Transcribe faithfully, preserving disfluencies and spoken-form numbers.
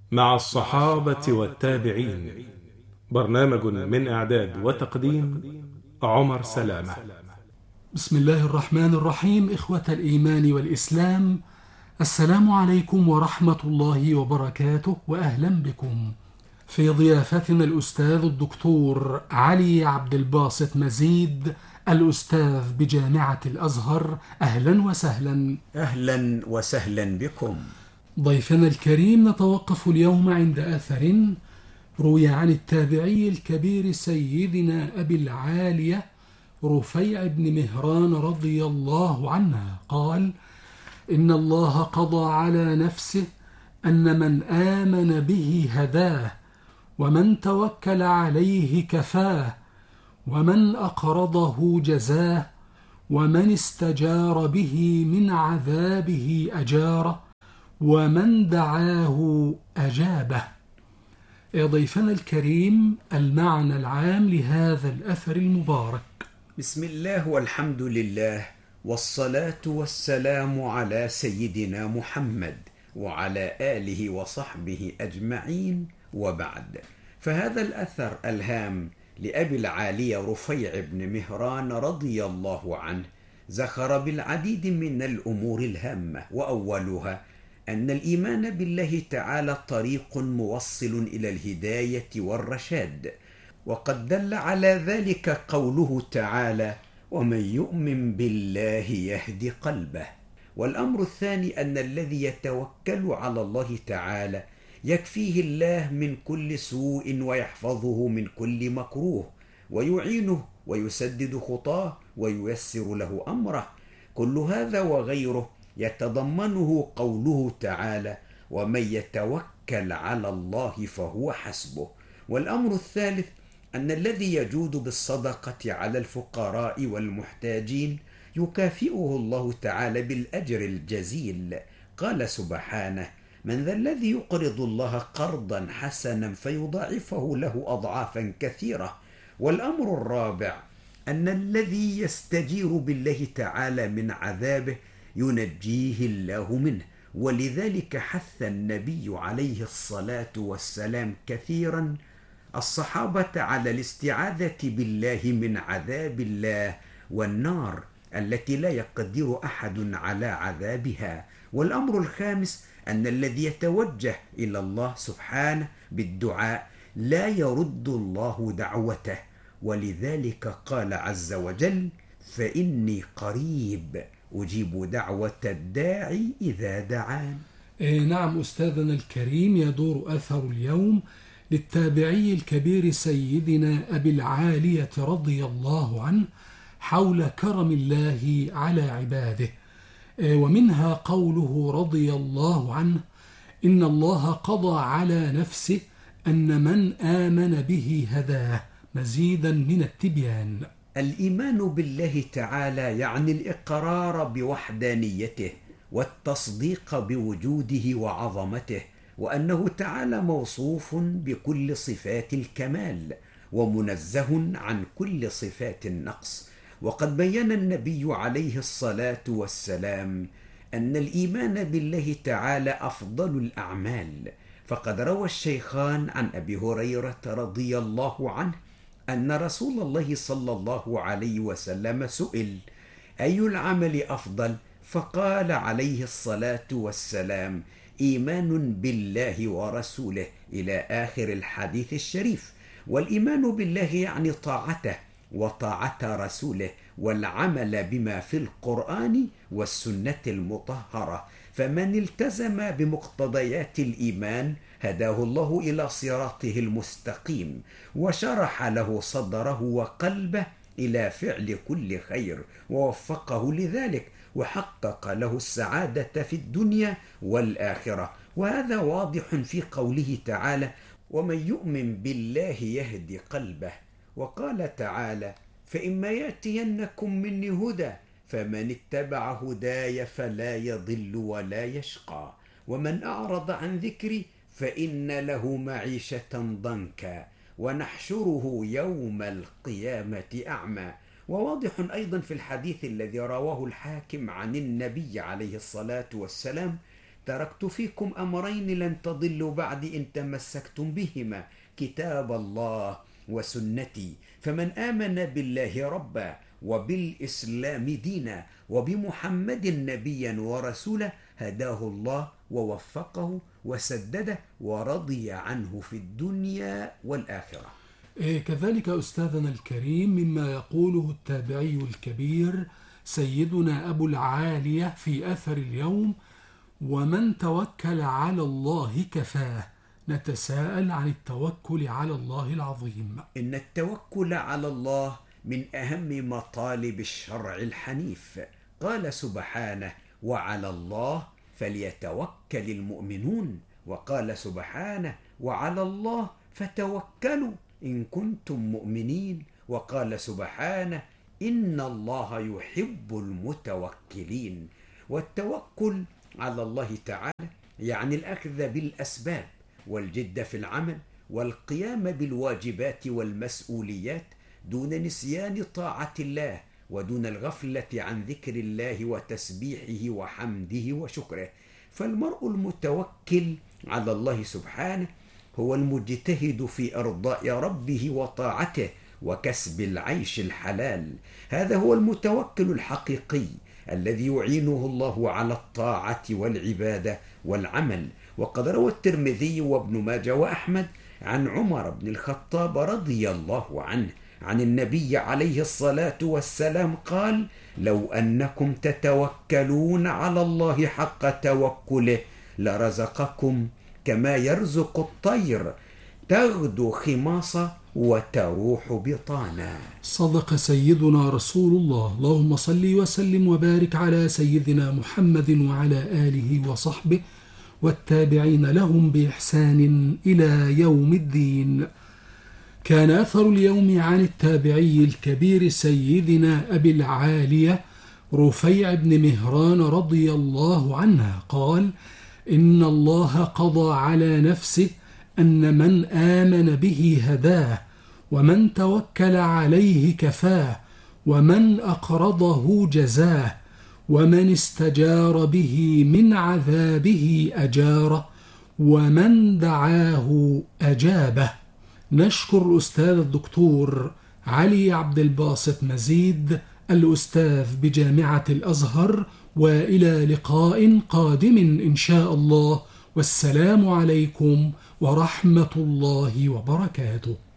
مع الصحابة والتابعين. برنامج من إعداد وتقديم عمر سلامة. بسم الله الرحمن الرحيم. إخوة الإيمان والإسلام، السلام عليكم ورحمة الله وبركاته، وأهلا بكم في ضيافتنا الأستاذ الدكتور علي عبد الباسط مزيد، الأستاذ بجامعة الأزهر. أهلا وسهلا. أهلا وسهلا بكم. ضيفنا الكريم، نتوقف اليوم عند أثر روي عن التابعي الكبير سيدنا أبي العالية رفيع بن مهران رضي الله عنه قال: إن الله قضى على نفسه أن من آمن به هداه، ومن توكل عليه كفاه، ومن أقرضه جزاه، ومن استجار به من عذابه أجاره، ومن دعاه أجابه. يا ضيفنا الكريم، المعنى العام لهذا الأثر المبارك. بسم الله والحمد لله، والصلاة والسلام على سيدنا محمد وعلى آله وصحبه أجمعين، وبعد. فهذا الأثر الهام لأبي العالية رفيع بن مهران رضي الله عنه زخر بالعديد من الأمور الهامة، وأولها أن الإيمان بالله تعالى طريق موصل إلى الهداية والرشاد، وقد دل على ذلك قوله تعالى: ومن يؤمن بالله يهد قلبه. والأمر الثاني أن الذي يتوكل على الله تعالى يكفيه الله من كل سوء، ويحفظه من كل مكروه، ويعينه ويسدد خطاه وييسر له أمره. كل هذا وغيره يتضمنه قوله تعالى: ومن يتوكل على الله فهو حسبه. والأمر الثالث أن الذي يجود بالصدقة على الفقراء والمحتاجين يكافئه الله تعالى بالأجر الجزيل. قال سبحانه: من ذا الذي يقرض الله قرضا حسنا فيضاعفه له أضعافا كثيرة. والأمر الرابع أن الذي يستجير بالله تعالى من عذابه ينجيه الله منه، ولذلك حث النبي عليه الصلاة والسلام كثيرا الصحابة على الاستعاذة بالله من عذاب الله والنار التي لا يقدر أحد على عذابها. والأمر الخامس أن الذي يتوجه إلى الله سبحانه بالدعاء لا يرد الله دعوته، ولذلك قال عز وجل: فإني قريب أجيب دعوة الداعي إذا دعان. إيه نعم أستاذنا الكريم، يدور أثر اليوم للتابعي الكبير سيدنا أبي العالية رضي الله عنه حول كرم الله على عباده، ومنها قوله رضي الله عنه: إن الله قضى على نفسه أن من آمن به هداه، مزيدا من التبيان. الإيمان بالله تعالى يعني الإقرار بوحدانيته والتصديق بوجوده وعظمته، وأنه تعالى موصوف بكل صفات الكمال ومنزه عن كل صفات النقص. وقد بين النبي عليه الصلاة والسلام أن الإيمان بالله تعالى أفضل الأعمال، فقد روى الشيخان عن أبي هريرة رضي الله عنه أن رسول الله صلى الله عليه وسلم سئل: أي العمل أفضل؟ فقال عليه الصلاة والسلام: إيمان بالله ورسوله، إلى آخر الحديث الشريف. والإيمان بالله يعني طاعته وطاعة رسوله، والعمل بما في القرآن والسنة المطهرة. فمن التزم بمقتضيات الإيمان هداه الله إلى صراطه المستقيم، وشرح له صدره وقلبه إلى فعل كل خير، ووفقه لذلك، وحقق له السعادة في الدنيا والآخرة. وهذا واضح في قوله تعالى: ومن يؤمن بالله يهدي قلبه. وقال تعالى: فإما يأتينكم مني هدى فمن اتبع هداي فلا يضل ولا يشقى، ومن أعرض عن ذكري فإن له معيشة ضنكا ونحشره يوم القيامة أعمى. وواضح أيضا في الحديث الذي رواه الحاكم عن النبي عليه الصلاة والسلام تركت فيكم أمرين لن تضلوا بعد إن تمسكتم بهما، كتاب الله وسنتي، فمن آمن بالله ربا وبالإسلام دينا وبمحمد نبيا ورسولا هداه الله ووفقه وسدده ورضي عنه في الدنيا والآخرة. كذلك أستاذنا الكريم مما يقوله التابعي الكبير سيدنا أبو العالية في أثر اليوم: ومن توكل على الله كفاه. نتساءل عن التوكل على الله العظيم. إن التوكل على الله من أهم مطالب الشرع الحنيف. قال سبحانه: وعلى الله فليتوكل المؤمنون. وقال سبحانه: وعلى الله فتوكلوا إن كنتم مؤمنين. وقال سبحانه: إن الله يحب المتوكلين. والتوكل على الله تعالى يعني الأخذ بالأسباب والجد في العمل والقيام بالواجبات والمسؤوليات دون نسيان طاعة الله ودون الغفلة عن ذكر الله وتسبيحه وحمده وشكره. فالمرء المتوكل على الله سبحانه هو المجتهد في إرضاء ربه وطاعته وكسب العيش الحلال. هذا هو المتوكل الحقيقي الذي يعينه الله على الطاعة والعبادة والعمل. وقد روى الترمذي وابن ماجه وأحمد عن عمر بن الخطاب رضي الله عنه عن النبي عليه الصلاة والسلام قال: لو أنكم تتوكلون على الله حق توكله لرزقكم كما يرزق الطير تغدو خماصا وتروح بطانا. صدق سيدنا رسول الله. اللهم صل وسلم وبارك على سيدنا محمد وعلى آله وصحبه والتابعين لهم بإحسان إلى يوم الدين. كان أثر اليوم عن التابعي الكبير سيدنا أبي العالية رفيع بن مهران رضي الله عنه قال: إن الله قضى على نفسه أن من آمن به هداه، ومن توكل عليه كفاه، ومن أقرضه جزاه، ومن استجار به من عذابه أجاره، ومن دعاه أجابه. نشكر الأستاذ الدكتور علي عبد الباسط مزيد الأستاذ بجامعة الأزهر، وإلى لقاء قادم إن شاء الله، والسلام عليكم ورحمة الله وبركاته.